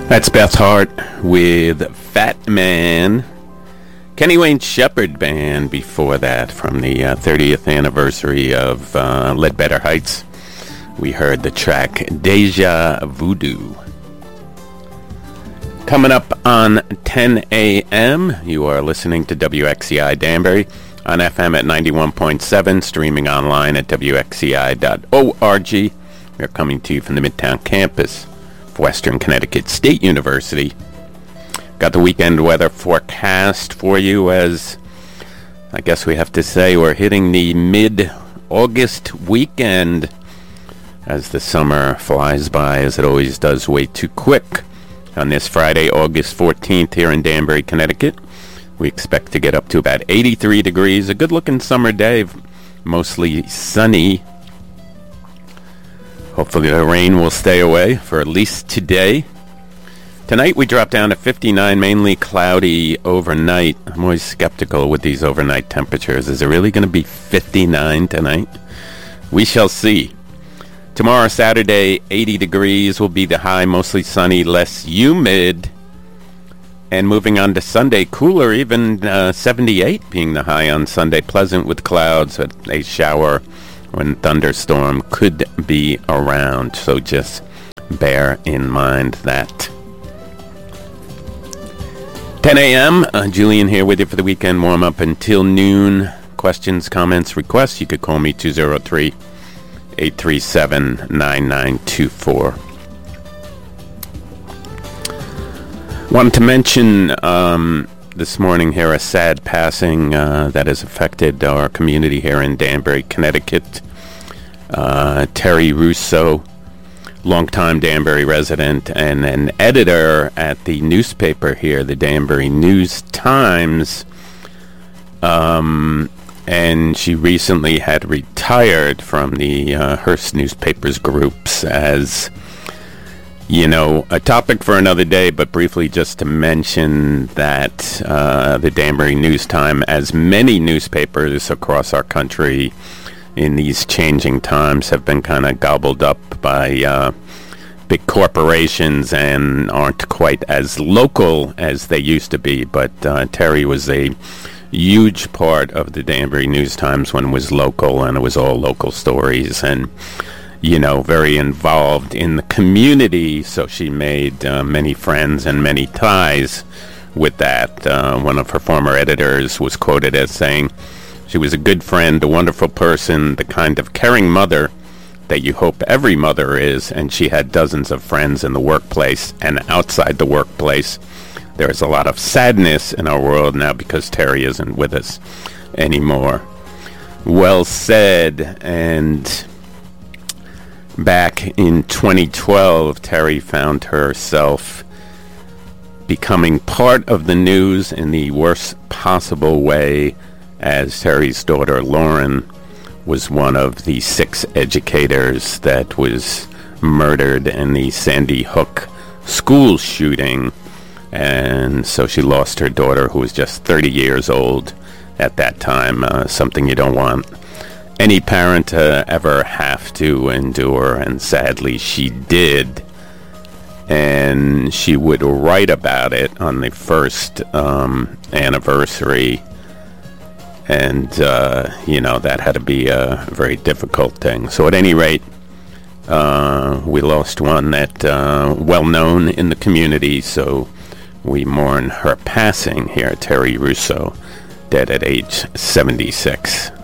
That's Beth Hart with Fat Man. Kenny Wayne Shepherd Band before that, from the 30th anniversary of Ledbetter Heights. We heard the track Deja Voodoo. Coming up on 10 a.m., you are listening to WXCI Danbury on FM at 91.7, streaming online at WXCI.org. We're coming to you from the Midtown campus of Western Connecticut State University. Got the weekend weather forecast for you, as I guess we have to say we're hitting the mid-August weekend as the summer flies by, as it always does, way too quick. On this Friday, August 14th, here in Danbury, Connecticut, we expect to get up to about 83 degrees. A good-looking summer day, mostly sunny. Hopefully the rain will stay away for at least today. Tonight we drop down to 59, mainly cloudy overnight. I'm always skeptical with these overnight temperatures. Is it really going to be 59 tonight? We shall see. Tomorrow, Saturday, 80 degrees will be the high, mostly sunny, less humid. And moving on to Sunday, cooler, even 78 being the high on Sunday. Pleasant with clouds, a shower when thunderstorm could be around. So just bear in mind that. 10 a.m., Julian here with you for the weekend warm-up until noon. Questions, comments, requests, you could call me 203-837-9924. Wanted to mention this morning here a sad passing that has affected our community here in Danbury, Connecticut. Terry Russo, longtime Danbury resident and an editor at the newspaper here, the Danbury News-Times. And she recently had retired from the Hearst Newspapers groups as, you know, a topic for another day, but briefly just to mention that the Danbury News-Times, as many newspapers across our country in these changing times, have been kind of gobbled up by big corporations and aren't quite as local as they used to be. But Terry was a huge part of the Danbury News-Times when it was local, and it was all local stories, and, you know, very involved in the community. So she made many friends and many ties with that. One of her former editors was quoted as saying, "She was a good friend, a wonderful person, the kind of caring mother that you hope every mother is," and she had dozens of friends in the workplace and outside the workplace. There is a lot of sadness in our world now because Terry isn't with us anymore. Well said. And back in 2012, Terry found herself becoming part of the news in the worst possible way, as Terry's daughter Lauren was one of the 6 educators that was murdered in the Sandy Hook school shooting. And so she lost her daughter, who was just 30 years old at that time, something you don't want any parent to ever have to endure, and sadly she did. And she would write about it on the first anniversary. And, you know, that had to be a very difficult thing. So at any rate, we lost one that well known in the community, so we mourn her passing here, Terry Russo, dead at age 76.